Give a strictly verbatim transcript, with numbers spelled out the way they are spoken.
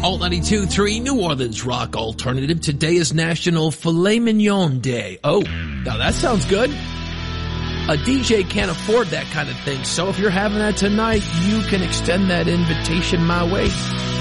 Alt ninety-two point three, New Orleans Rock Alternative. Today is National Filet Mignon Day. Oh, now that sounds good. A D J can't afford that kind of thing, so if you're having that tonight, you can extend that invitation my way.